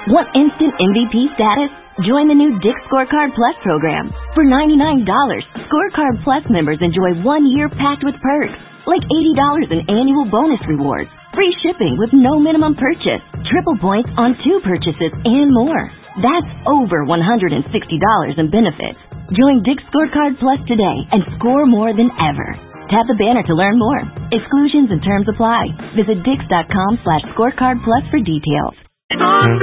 Want instant MVP status? Join the new Dick's Scorecard Plus program. For $99, Scorecard Plus members enjoy 1 year packed with perks, like $80 in annual bonus rewards, free shipping with no minimum purchase, triple points on 2 purchases, and more. That's over $160 in benefits. Join Dick's Scorecard Plus today and score more than ever. Tap the banner to learn more. Exclusions and terms apply. Visit Dix.com/scorecard plus for details.